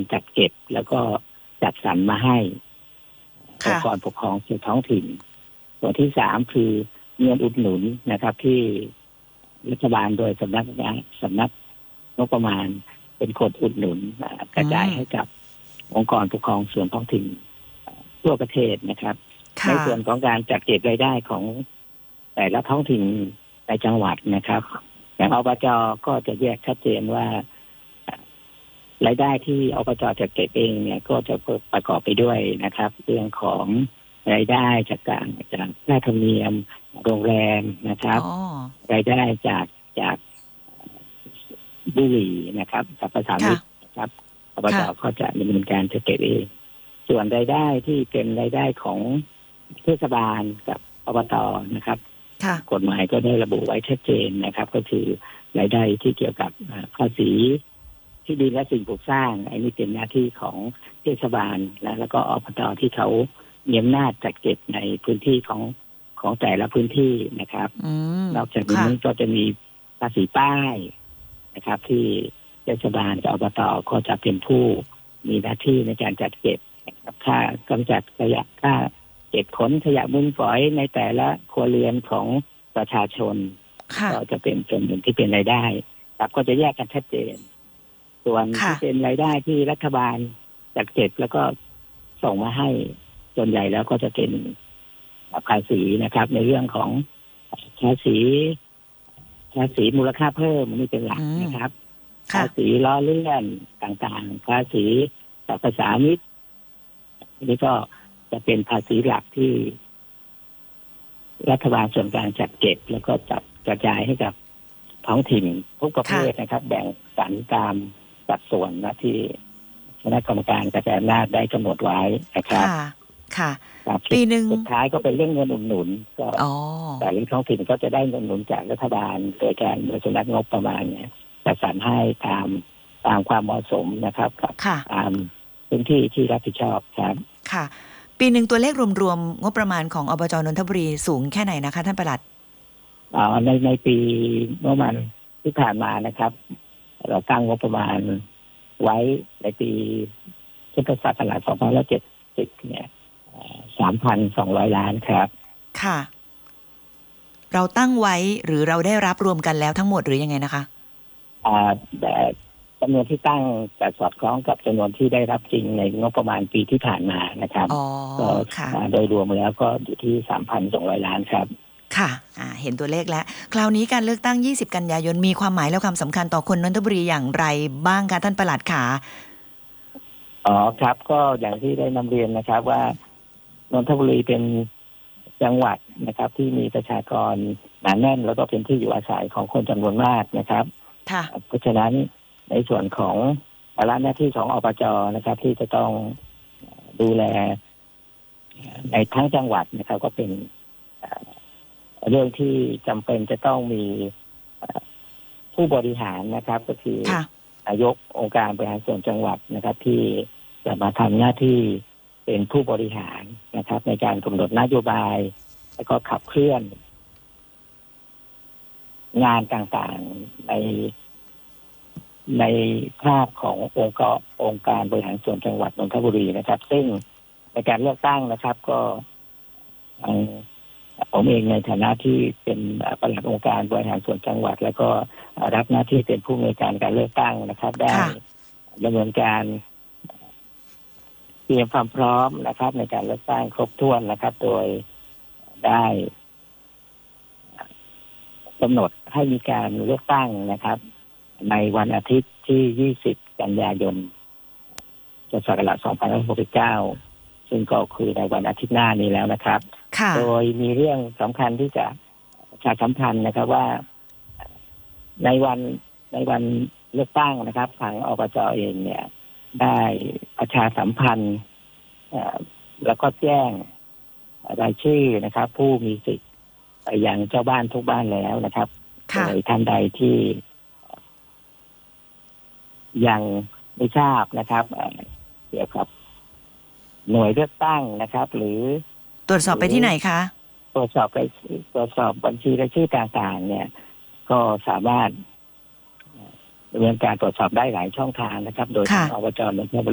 จัดเก็บแล้วก็จัดสรรมาให้องค์กรปกครองส่วนท้องถิ่นส่วนที่3คือเงินอุดหนุนนะครับที่รัฐบาลโดยสำนักงบประมาณเป็นคนอุดหนุนกระจายให้กับองค์กรปกครองส่วนท้องถิ่นทั่วประเทศนะครับในส่วนของการจัดเก็บรายได้ของแต่ละท้องถิ่นในจังหวัดนะครับอย่างอบจ.ก็จะแยกชัดเจนว่ารายได้ที่อบจ.จัดเก็บเองเนี่ยก็จะประกอบไปด้วยนะครับเรื่องของรายได้จากค่าธรรมเนียมโรงแรมนะครับรายได้จากบุหรี่นะครับสรรพสามิตนะครับอบจ.ก็จะดำเนินการจัดเก็บเองส่วนรายได้ที่เป็นรายได้ของเทศบาลกับอบต.นะครับกฎหมายก็ได้ระบุไว้ชัดเจนนะครับก็คือรายได้ที่เกี่ยวกับภาษีที่ดินและสิ่งปลูกสร้างอันนี้เป็นหน้าที่ของเทศบาลแล้วก็อบต.ที่เขามีอำนาจจัดเก็บในพื้นที่ของแต่ละพื้นที่นะครับนอกจากนี้ก็จะมีภาษีป้ายนะครับที่เทศบาลกับอบต.ก็จะเป็นผู้มีหน้าที่ในการจัดเก็บค่ากำจัดขยะค่าเก็บขนขยะมูลฝอยในแต่ละครัวเรือนของประชาชนก็จะเป็นส่วนหนึ่งที่เป็นรายได้ครับก็จะแยกกันชัดเจนส่วนที่เป็นรายได้ที่รัฐบาลจัดเก็บแล้วก็ส่งมาให้ส่วนใหญ่แล้วก็จะเป็นภาษีนะครับในเรื่องของภาษีมูลค่าเพิ่มนี่เป็นหลักนะครับภาษีล้อเลื่อนต่างๆภาษีสรรพสามิตนี่ก็จะเป็นภาษีหลักที่รัฐบาลส่วนกลางจัดเก็บแล้วก็จัดกระจายให้กับท้องถิ่นทุกประเภทนะครับแบ่งสรรตามสัดส่วนนะที่คณะกรรมการกระจายอำนาจได้กำหนดไว้นะครับค่ะปีหนึ่งสุดท้ายก็เป็นเรื่องเงินอุดหนุนก็แต่ละท้องถิ่นก็จะได้เงินอุดหนุนจากรัฐบาลโดยการโดยสำนักงบประมาณเนี่ยจัดสรรให้ตามความเหมาะสมนะครับตามพื้นที่ที่รับผิดชอบครับค่ะปีหนึ่งตัวเลขรวมๆงบประมาณของอบจ.นนทบุรีสูงแค่ไหนนะคะท่านปลัดในปีเมื่อมันที่ผ่านมานะครับเราตั้งงบประมาณไว้ในปีพุทธศักราช2570เนี่ย 3,200 ล้านครับค่ะเราตั้งไว้หรือเราได้รับรวมกันแล้วทั้งหมดหรือยังไงนะคะแต่จำนวนที่ตั้งจะสอดคล้องกับจำนวนที่ได้รับจริงในงบประมาณปีที่ผ่านมานะครับก็โดยรวมแล้วก็อยู่ที่ 3,200 ล้านครับค่ะเห็นตัวเลขแล้วคราวนี้การเลือกตั้ง20กันยายนมีความหมายและความสำคัญต่อคนนนทบุรีอย่างไรบ้างคะท่านปลัดขาครับก็อย่างที่ได้นำเรียนนะครับว่านนทบุรีเป็นจังหวัดนะครับที่มีประชากรหนาแน่นแล้วก็เป็นที่อยู่อาศัยของคนจำนวนมากนะครับเพราะฉะนั้นในส่วนของภาระหน้าที่ของอบจ.นะครับที่จะต้องดูแลในทั้งจังหวัดนะครับก็เป็นเรื่องที่จำเป็นจะต้องมีผู้บริหารนะครับก็คือนายกองค์การบริหารส่วนจังหวัดนะครับที่จะมาทำหน้าที่เป็นผู้บริหารนะครับในการกำหนดนโยบายแล้วก็ขับเคลื่อนงานต่างๆในภาพขององค์การบริหารส่วนจังหวัดนนทบุรีนะครับซึ่งในการเลือกตั้งนะครับก็ผมเองในฐานะที่เป็นปลัดองค์การบริหารส่วนจังหวัดแล้วก็รับหน้าที่เป็นผู้อำนวยการการเลือกตั้งนะครับได้ดำเนินการเตรียมความพร้อมนะครับในการเลือกตั้งครบถ้วนนะครับโดยได้กำหนดให้มีการเลือกตั้งนะครับในวันอาทิตย์ที่20กันยายนพุทธศักราช2569ซึ่งก็คือในวันอาทิตย์หน้านี้แล้วนะครับโดยมีเรื่องสำคัญที่จะประชาสัมพันธ์นะครับว่าในวันเลือกตั้งนะครับทางอบจ.เองเนี่ยได้ประชาสัมพันธ์แล้วก็แจ้งรายชื่อนะครับผู้มีสิทธิ์ไปยังเจ้าบ้านทุกบ้านแล้วนะครับโดยท่านใดที่ยังไม่ทราบนะครับเกี่ยวกับหน่วยเลือกตั้งนะครับหรือตรวจสอบไปที่ไหนคะตรวจสอบบัญชีรายชื่อต่างๆเนี่ยก็สามารถดำเนินการตรวจสอบได้หลายช่องทางนะครับโดยทางอบจ.นนทบุรี